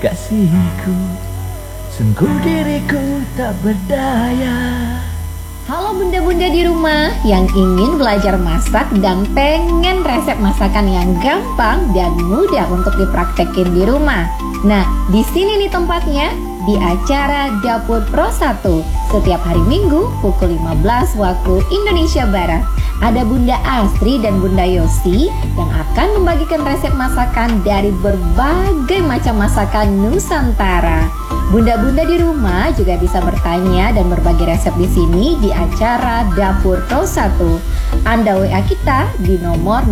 kasihku, sungguh diriku tak berdaya. Halo bunda-bunda di rumah yang ingin belajar masak dan pengen resep masakan yang gampang dan mudah untuk dipraktekin di rumah. Nah, di sini nih tempatnya, di acara Dapur Pro 1 setiap hari Minggu pukul 15 waktu Indonesia Barat. Ada Bunda Astri dan Bunda Yosi yang akan membagikan resep masakan dari berbagai macam masakan Nusantara. Bunda-bunda di rumah juga bisa bertanya dan berbagi resep di sini di acara Dapur Pro 1. Anda WA kita di nomor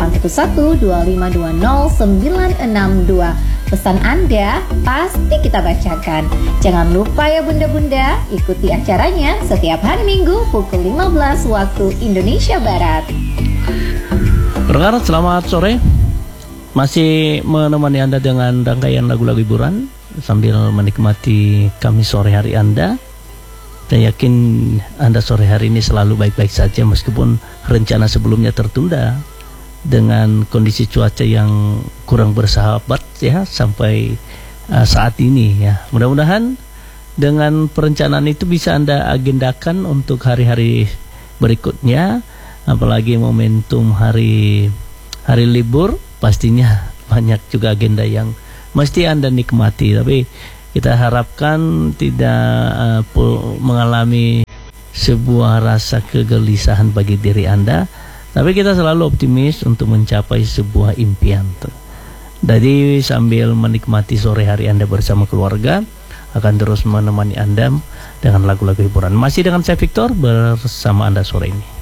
081125209662. Pesan Anda pasti kita bacakan. Jangan lupa ya bunda-bunda, ikuti acaranya setiap hari Minggu pukul 15 waktu Indonesia Barat. Pendengar, selamat sore. Masih menemani Anda dengan rangkaian lagu-lagu hiburan sambil menikmati kami sore hari Anda. Saya yakin Anda sore hari ini selalu baik-baik saja meskipun rencana sebelumnya tertunda dengan kondisi cuaca yang kurang bersahabat ya sampai saat ini ya. Mudah-mudahan dengan perencanaan itu bisa Anda agendakan untuk hari-hari berikutnya, apalagi momentum hari libur, pastinya banyak juga agenda yang mesti Anda nikmati. Tapi kita harapkan tidak mengalami sebuah rasa kegelisahan bagi diri Anda. Tapi kita selalu optimis untuk mencapai sebuah impian. Jadi sambil menikmati sore hari Anda bersama keluarga, akan terus menemani Anda dengan lagu-lagu hiburan. Masih dengan saya Victor bersama Anda sore ini.